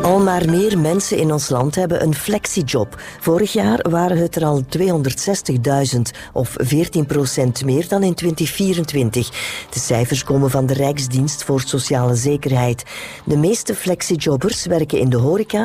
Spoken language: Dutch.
Al maar meer mensen in ons land hebben een flexiejob. Vorig jaar waren het er al 260.000, of 14% meer dan in 2024. De cijfers komen van de Rijksdienst voor Sociale Zekerheid. De meeste flexiejobbers werken in de horeca,